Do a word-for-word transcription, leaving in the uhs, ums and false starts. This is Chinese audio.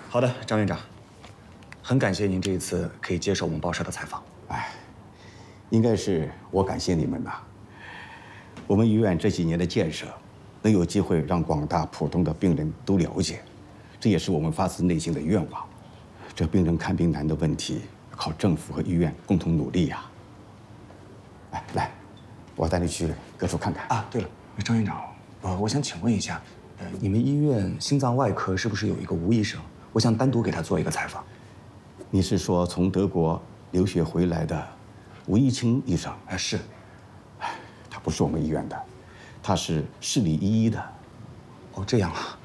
好的，张院长，很感谢您这一次可以接受我们报社的采访。 哎，应该是我感谢你们吧。我们医院这几年的建设，能有机会让广大普通的病人都了解，这也是我们发自内心的愿望。这病人看病难的问题，靠政府和医院共同努力呀。哎，来，我带你去各处看看。 啊，对了，张院长，呃，我想请问一下，呃，你们医院心脏外科是不是有一个吴医生？我想单独给他做一个采访。 你是说从德国留学回来的吴一清医生？ 啊，是。 他不是我们医院的，他是市里医医的。 哦，这样啊。